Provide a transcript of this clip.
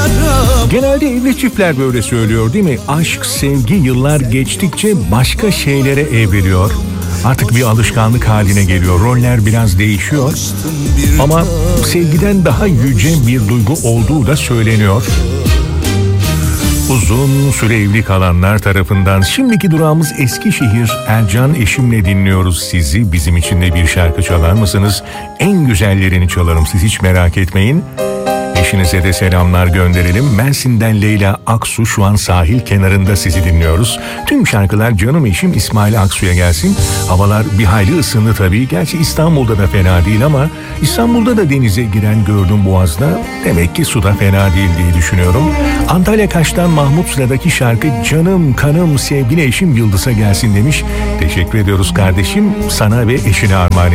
Genelde evli çiftler böyle söylüyor değil mi? Aşk, sevgi yıllar geçtikçe başka şeylere evriliyor. Artık bir alışkanlık haline geliyor. Roller biraz değişiyor. Ama sevgiden daha yüce bir duygu olduğu da söyleniyor. Uzun süre evli kalanlar tarafından. Şimdiki durağımız Eskişehir. Ercan eşimle dinliyoruz sizi. Bizim için de bir şarkı çalar mısınız? En güzellerini çalarım, siz hiç merak etmeyin. Eşinize de selamlar gönderelim. Mersin'den Leyla Aksu, şu an sahil kenarında sizi dinliyoruz. Tüm şarkılar canım eşim İsmail Aksu'ya gelsin. Havalar bir hayli ısındı tabii. Gerçi İstanbul'da da fena değil ama İstanbul'da da denize giren gördüm Boğaz'da. Demek ki suda fena değil diye düşünüyorum. Antalya Kaş'tan Mahmut sıradaki şarkı canım kanım sevgili eşim Yıldız'a gelsin demiş. Teşekkür ediyoruz kardeşim. Sana ve eşine armağan